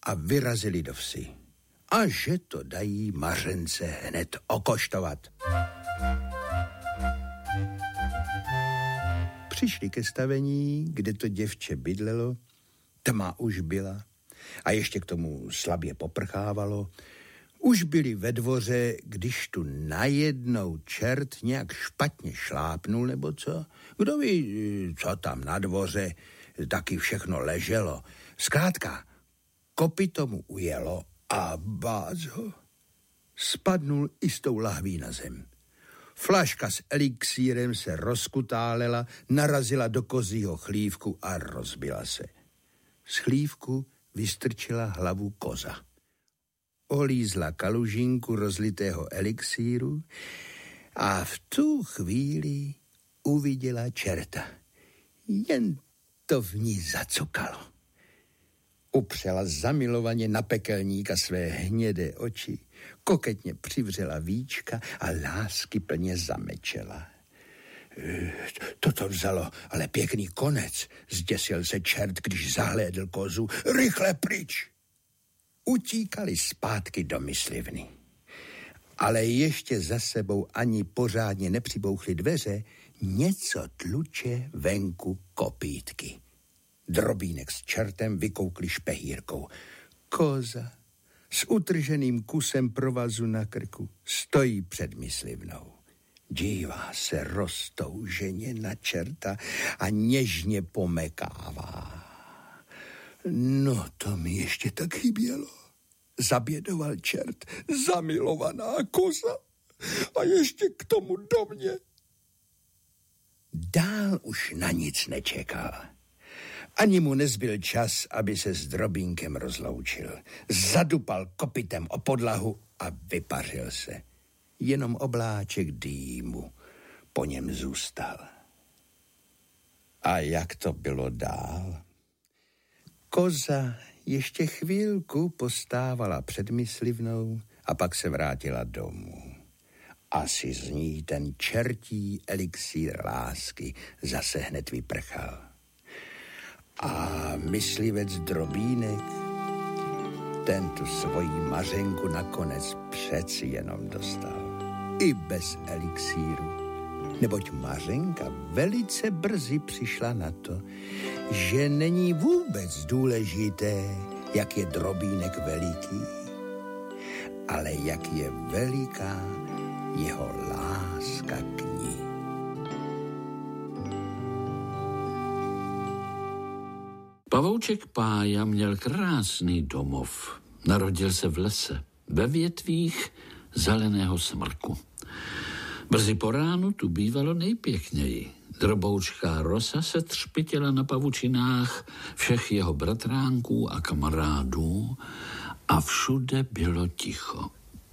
a vyrazili do vsi. A že to dají Mařence hned okoštovat. Přišli ke stavení, kde to děvče bydlelo, tma už byla a ještě k tomu slabě poprchávalo. Už byli ve dvoře, když tu najednou čert nějak špatně šlápnul, nebo co? Kdo ví, co tam na dvoře, taky všechno leželo. Zkrátka, kopyto mu ujelo a bác ho. Spadnul i s tou lahví na zem. Flaška s elixírem se rozkutálela, narazila do kozího chlívku a rozbila se. Z chlívku vystrčila hlavu koza. Olízla kalužinku rozlitého elixíru a v tu chvíli uviděla čerta. Jen to v ní zacokalo. Upřela zamilovaně na pekelníka své hnědé oči, koketně přivřela víčka a láskyplně zamečela. Toto vzalo ale pěkný konec, zděsil se čert, když zahlédl kozu. Rychle pryč! Utíkali zpátky do myslivny. Ale ještě za sebou ani pořádně nepřibouchly dveře, něco tluče venku kopýtky. Drobínek s čertem vykoukli špehírkou. Koza s utrženým kusem provazu na krku stojí před myslivnou. Dívá se roztouženě na čerta a něžně pomekává. No to mi ještě tak chybělo, zabědoval čert. Zamilovaná koza a ještě k tomu do mě. Dál už na nic nečekal. Ani mu nezbyl čas, aby se s drobínkem rozloučil. Zadupal kopytem o podlahu a vypařil se. Jenom obláček dýmu po něm zůstal. A jak to bylo dál? Koza ještě chvílku postávala před myslivnou a pak se vrátila domů. Asi z ní ten čertí elixír lásky zase hned vyprchal. A myslivec Drobínek, ten tu svoji Mařenku nakonec přeci jenom dostal. I bez elixíru. Neboť Mařenka velice brzy přišla na to, že není vůbec důležité, jak je Drobínek veliký, ale jak je veliká jeho láska k ní. Pavouček Pája měl krásný domov. Narodil se v lese, ve větvích zeleného smrku. Brzy po ránu tu bývalo nejpěkněji. Droboučká rosa se třpitila na pavučinách všech jeho bratránků a kamarádů a všude bylo ticho.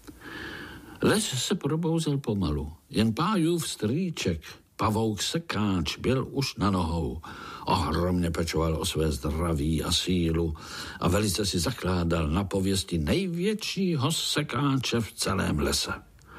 Les se probouzel pomalu, jen Pájův strýček, pavouk sekáč, byl už na nohou. Ohromně pečoval o své zdraví a sílu a velice si zakládal na pověsti největšího sekáče v celém lese.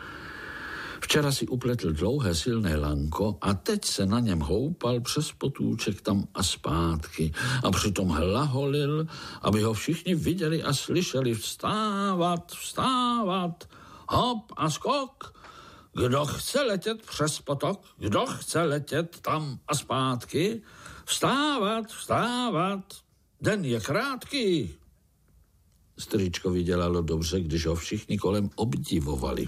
Včera si upletl dlouhé silné lanko a teď se na něm houpal přes potůček tam a zpátky a přitom hlaholil, aby ho všichni viděli a slyšeli: vstávat, vstávat, hop a skok. Kdo chce letět přes potok, kdo chce letět tam a zpátky, vstávat, vstávat, den je krátký. Strýčkovi dělalo dobře, když ho všichni kolem obdivovali.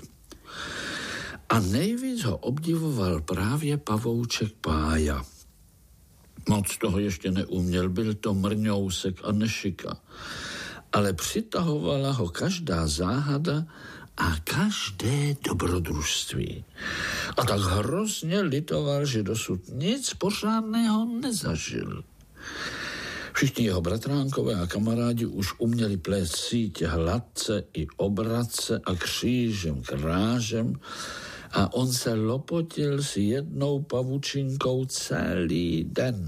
A nejvíc ho obdivoval právě pavouček Pája. Moc toho ještě neuměl, byl to mrňousek a nešika. Ale přitahovala ho každá záhada a každé dobrodružství. A tak hrozně litoval, že dosud nic pořádného nezažil. Všichni jeho bratránkové a kamarádi už uměli plést sítě hladce i obratce a křížem krážem a on se lopotil s jednou pavučinkou celý den.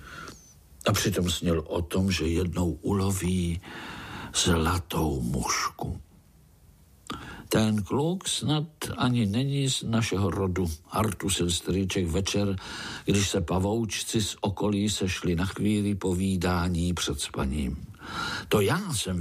A přitom snil o tom, že jednou uloví zlatou mušku. Ten kluk snad ani není z našeho rodu, hartusil strýček večer, když se pavoučci z okolí sešli na chvíli povídání před spaním. To já jsem